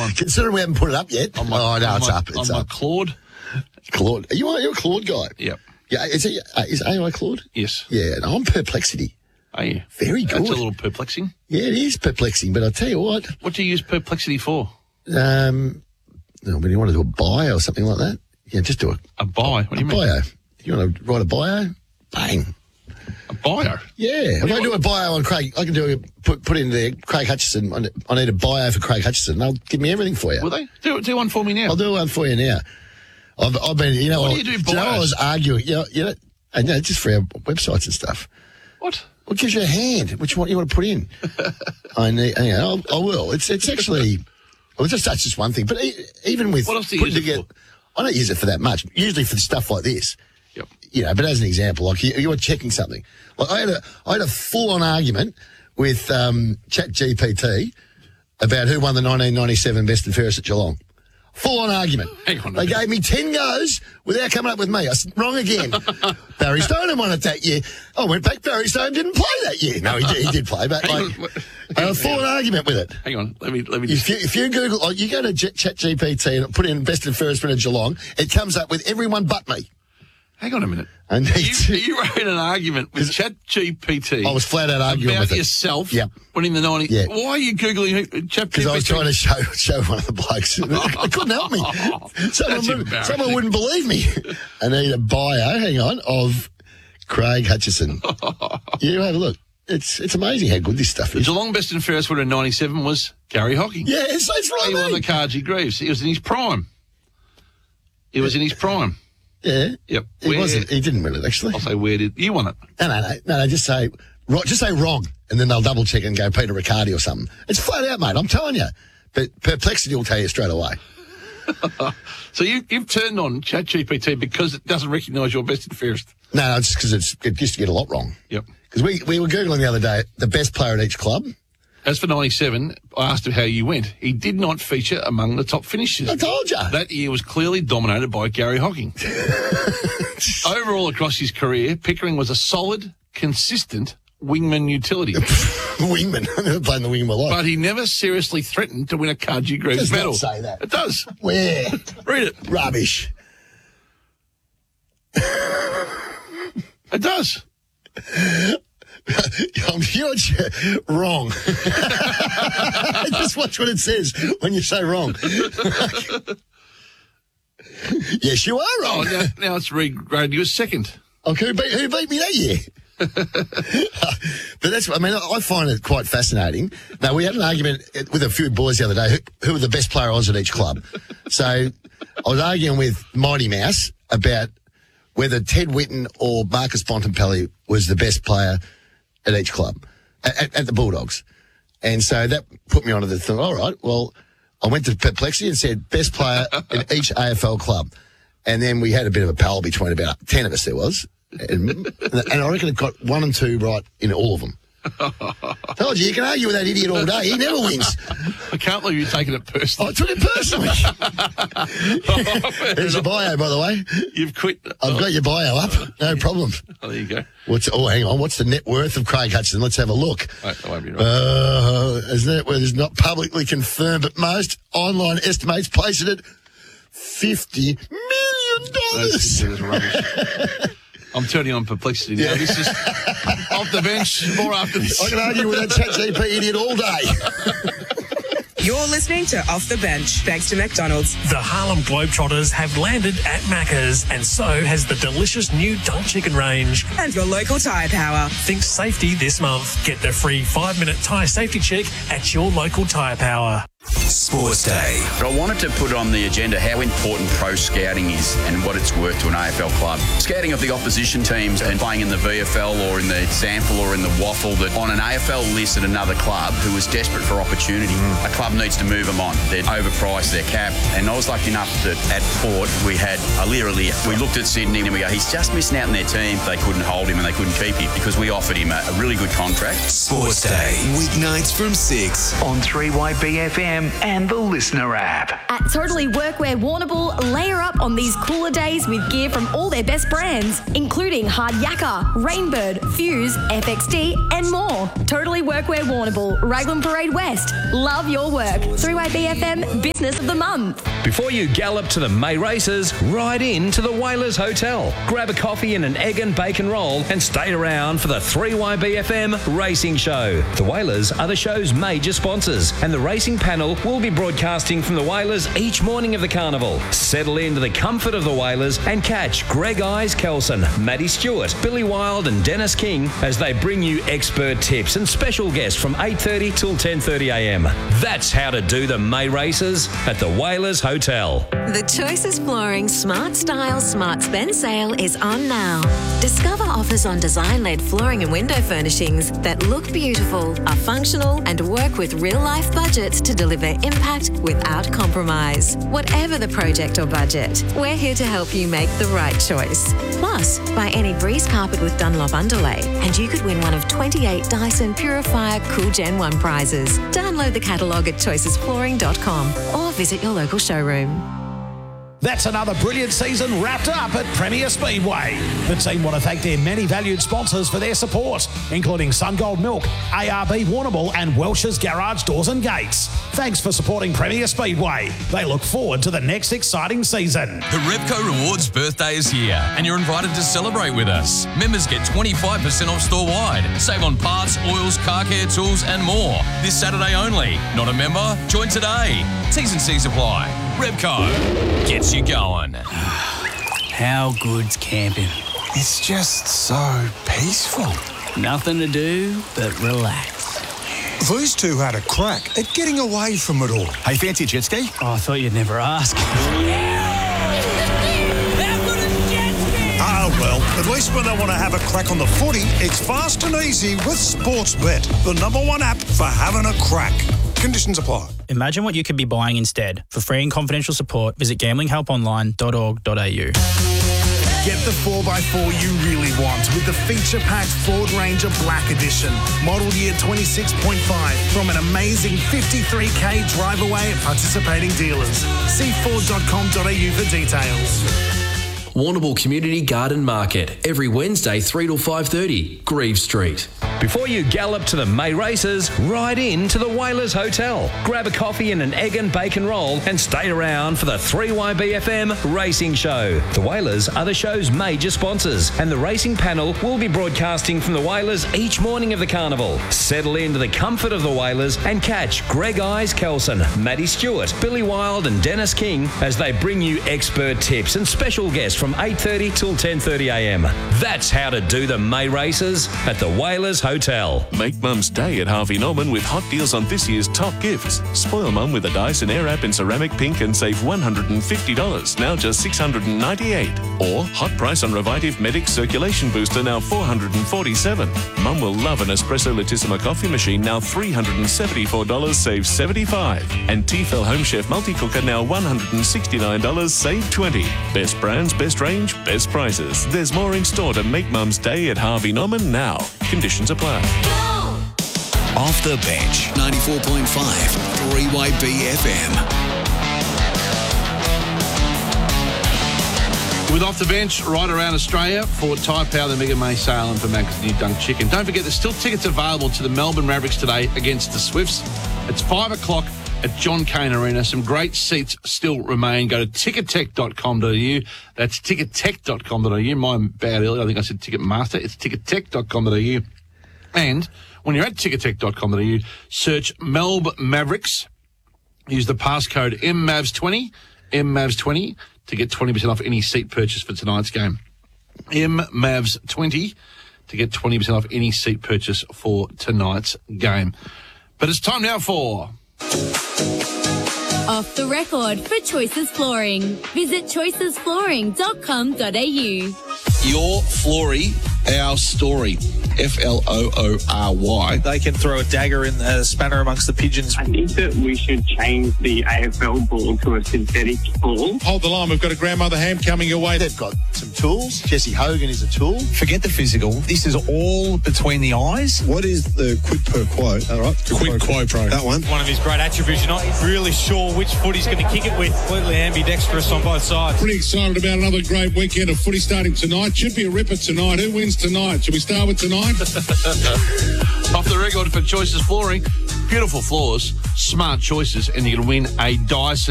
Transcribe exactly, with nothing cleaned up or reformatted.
on? Considering we haven't put it up yet. On my, oh, no, on it's my, up. It's on up. my Claude. Claude. Are you, are you a Claude guy? Yep. Yeah, is, it, uh, is A I Claude? Yes. Yeah, no, I'm Perplexity. Are you? Very good. That's a little perplexing. Yeah, it is perplexing, but I'll tell you what. What do you use Perplexity for? Um, no, when you want to do a bio or something like that, yeah, just do a, A bio? What do you a mean? bio. You want to write a bio? Bang. A bio? Yeah. If I do a bio on Craig, I can do a, put put in there Craig Hutchison. I need a bio for Craig Hutchison. They'll give me everything for you. Will they? Do, do one for me now. I'll do one for you now. I've, I've been, you know, What I, do you do you know, I bios? was arguing, you know, you know, and, you know, just for our websites and stuff. What? What gives you a hand? Which one you want to put in? I need, you know, I will. It's it's actually, well, just that's just one thing. But e- even with What else do you putting use it together, for? I don't use it for that much. Usually for stuff like this. Yep. You know, but as an example, like you, you were checking something. Like I had a I had a full on argument with um, ChatGPT about who won the nineteen ninety-seven Best and Fairest at Geelong. Full on argument. Hang on a They minute. gave me ten goes without coming up with me. I said, wrong again. Barry Stone won it that year. I went back, Barry Stone didn't play that year. No, he did, he did play, but Hang like, on, what- I had a full on argument with it. Hang on. Let me let me If just. you, if you Google, like, you go to Ch- ChatGPT and put in Best and Fairest winner Geelong, it comes up with everyone but me. Hang on a minute. I need You, to- you wrote an argument with ChatGPT. I was flat out arguing about with it. yourself. Yep. Winning the ninety. Yeah. Why are you googling ChatGPT? Because I was trying to show show one of the blokes. They couldn't help me. Someone, That's would, embarrassing. someone wouldn't believe me. I need a bio, hang on, of Craig Hutchison. You have a look. It's it's amazing how good this stuff The is. Geelong Best and Fairest winner in ninety-seven was Gary Hocking. Yeah, it's, it's right. He won the mate. Cargie Greaves. He was in his prime. He was in his prime. Yeah. Yep. He Where- wasn't. He didn't win it, actually. I'll say, where did you won it? No, no, no, no, no. Just say, right, just say wrong, and then they'll double check and go Peter Riccardi or something. It's flat out, mate. I'm telling you. But Perplexity will tell you straight away. So you, you've turned on ChatGPT because it doesn't recognise your Best and Fairest. No, no, it's because it's it used to get a lot wrong. Yep. Because we we were googling the other day the best player at each club. As for ninety-seven, I asked him how you went. He did not feature among the top finishers. I told you. That year was clearly dominated by Gary Hocking. Overall, across his career, Pickering was a solid, consistent wingman utility. Wingman. I never played in the wing in my life. But he never seriously threatened to win a Cargie Greaves Does not medal. say that. It does. Where? Read it. Rubbish. It does. I'm you're wrong. Just watch what it says when you say wrong. Yes, you are Oh, wrong. now, now it's regraded you as second. Oh, who beat, who beat me that year? But that's, I mean, I find it quite fascinating. Now, we had an argument with a few boys the other day who, who were the best player was at each club. So I was arguing with Mighty Mouse about whether Ted Whitten or Marcus Bontempelli was the best player at each club, at, at the Bulldogs. And so that put me onto the thing, all right, well, I went to Perplexity and said best player in each A F L club. And then we had a bit of a pal between about ten of us there was. And, and I reckon it got one and two right in all of them. Told you, you can argue with that idiot all day. He never wins. I can't believe you're taking it personally. I took it personally. There's your bio, by the way. You've quit. I've got your bio up. No problem. Oh, there you go. What's oh, hang on. What's the net worth of Craig Hutchison? Let's have a look. Wait, I won't be right. Uh, his net worth is not publicly confirmed, but most online estimates place it at fifty million That's, dollars. that's rubbish. I'm turning on Perplexity now. Yeah. This is off the bench. More after this. I can argue with that ChatGPT idiot all day. You're listening to Off the Bench, thanks to McDonald's. The Harlem Globetrotters have landed at Macca's, and so has the delicious new Dunk Chicken range. And your local tyre power. Think safety this month. Get the free five-minute tyre safety check at your local Tyre Power. Sports Day. But I wanted to put on the agenda how important pro scouting is and what it's worth to an A F L club. Scouting of the opposition teams and playing in the V F L or in the Sample or in the Waffle, that on an A F L list at another club who was desperate for opportunity, mm. a club needs to move them on. They're overpriced, they're capped. And I was lucky enough that at Port we had Aliir Aliir. We looked at Sydney and we go, he's just missing out in their team. They couldn't hold him and they couldn't keep him because we offered him a, a really good contract. Sports Day. Weeknights from six on three Y B F M. M and the Listener app. At Totally Workwear Warrnambool, layer up on these cooler days with gear from all their best brands, including Hard Yakka, Rainbird, Fuse, F X D, and more. Totally Workwear Warrnambool, Raglan Parade West. Love your work. three Y B F M Business of the Month. Before you gallop to the May races, ride in to the Whalers Hotel. Grab a coffee and an egg and bacon roll and stay around for the three Y B F M Racing Show. The Whalers are the show's major sponsors, and the racing panel will be broadcasting from the Whalers each morning of the carnival. Settle into the comfort of the Whalers and catch Greg Eyes Kelson, Maddie Stewart, Billy Wild and Dennis King as they bring you expert tips and special guests from eight thirty till ten thirty a m. That's how to do the May races at the Whalers Hotel. The Choices Flooring Smart Style Smart Spend sale is on now. Discover offers on design-led flooring and window furnishings that look beautiful, are functional and work with real-life budgets to deliver impact without compromise. Whatever the project or budget, we're here to help you make the right choice. Plus, buy any Breeze carpet with Dunlop underlay and you could win one of twenty-eight Dyson Purifier Cool Gen one prizes. Download the catalogue at choices flooring dot com or visit your local showroom. That's another brilliant season wrapped up at Premier Speedway. The team want to thank their many valued sponsors for their support, including SunGold Milk, A R B Warrnambool and Welsh's Garage Doors and Gates. Thanks for supporting Premier Speedway. They look forward to the next exciting season. The Repco Rewards birthday is here and you're invited to celebrate with us. Members get twenty-five percent off store-wide. Save on parts, oils, car care tools and more. This Saturday only. Not a member? Join today. T's and C's apply. Repco gets you going. How good's camping? It's just so peaceful. Nothing to do but relax. These two had a crack at getting away from it all. Hey, fancy a jet ski? Oh, I thought you'd never ask. Ah, well, at least when they want to have a crack on the footy, it's fast and easy with Sportsbet, the number one app for having a crack. Conditions apply. Imagine what you could be buying instead. For free and confidential support, visit gambling help online dot org dot a u. Get the four by four you really want with the feature-packed Ford Ranger Black Edition. Model year twenty-six point five from an amazing fifty-three k drive away at participating dealers. See ford dot com dot a u for details. Warrnambool Community Garden Market, every Wednesday three till five thirty, Grieve Street. Before you gallop to the May races, ride in to the Whalers Hotel. Grab a coffee and an egg and bacon roll and stay around for the three Y B F M Racing Show. The Whalers are the show's major sponsors, and the racing panel will be broadcasting from the Whalers each morning of the carnival. Settle into the comfort of the Whalers and catch Greg Eyes Kelson, Maddie Stewart, Billy Wild and Dennis King as they bring you expert tips and special guests from eight thirty till ten thirty a m. That's how to do the May races at the Whalers Hotel. Make Mum's Day at Harvey Norman with hot deals on this year's top gifts. Spoil Mum with a Dyson Airwrap in ceramic pink and save one hundred fifty dollars, now just six hundred ninety-eight dollars. Or hot price on Revitive Medic Circulation Booster, now four hundred forty-seven dollars. Mum will love an Espresso Latissima coffee machine, now three hundred seventy-four dollars, save seventy-five dollars. And Tefal Home Chef Multi-Cooker, now one hundred sixty-nine dollars, save twenty dollars. Best brands, best range, best prices. There's more in store to make Mum's Day at Harvey Norman now. Conditions apply. Off the Bench, ninety-four point five, three Y B F M. With Off the Bench right around Australia for Tyre Power, the Mega May sale, and for Mac's New Dunk Chicken. Don't forget, there's still tickets available to the Melbourne Mavericks today against the Swifts. It's five o'clock at John Cain Arena. Some great seats still remain. Go to tickettech dot com dot a u. That's tickettech dot com dot a u. My bad earlier. I think I said Ticketmaster. It's tickettech dot com dot a u. And when you're at tickettech dot com dot a u, search Melb Mavericks. Use the passcode M M A V S twenty, M M A V S twenty, to get twenty percent off any seat purchase for tonight's game. M M A V S twenty to get twenty percent off any seat purchase for tonight's game. But it's time now for... Off the Record for Choices Flooring. Visit choices flooring dot com dot a u. Your Floory our story. F L O O R Y. They can throw a dagger in a spanner amongst the pigeons. I think that we should change the A F L ball to a synthetic ball. Hold the line. We've got a grandmother ham coming your way. They've got some tools. Jesse Hogan is a tool. Forget the physical. This is all between the eyes. What is the quid per quo? All right. Quid quo pro. That one. One of his great attributes. You're not really sure which foot he's going to kick it with. Completely ambidextrous on both sides. Pretty excited about another great weekend of footy starting tonight. Should be a ripper tonight. Who wins tonight? Should we start with tonight? Off the record for Choices Flooring. Beautiful floors, smart choices, and you can win a Dyson